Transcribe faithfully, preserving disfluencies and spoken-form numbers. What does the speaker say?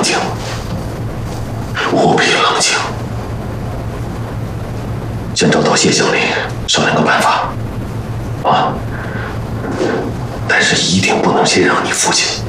静，务必冷静。先找到谢香林商量个办法，啊！但是一定不能先让你父亲